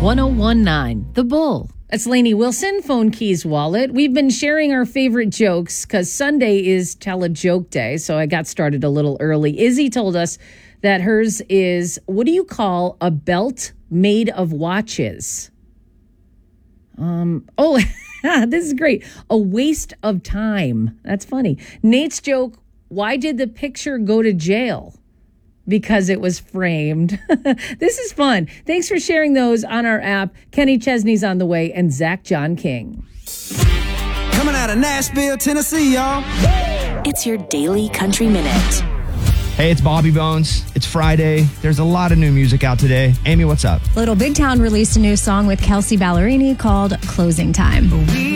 1019 The Bull. That's Lainey Wilson, Phone Keys Wallet. We've been sharing our favorite jokes because Sunday is Tell a Joke Day, so I got started a little early. Izzy told us that hers is, what do you call a belt made of watches? This is great. A waste of time. That's funny. Nate's joke, why did the picture go to jail? Because it was framed. This is fun. Thanks for sharing those on our app. Kenny Chesney's on the way and Zach John King. Coming out of Nashville, Tennessee, y'all. It's your Daily Country Minute. Hey, it's Bobby Bones. It's Friday. There's a lot of new music out today. Amy, what's up? Little Big Town released a new song with Kelsey Ballerini called Closing Time.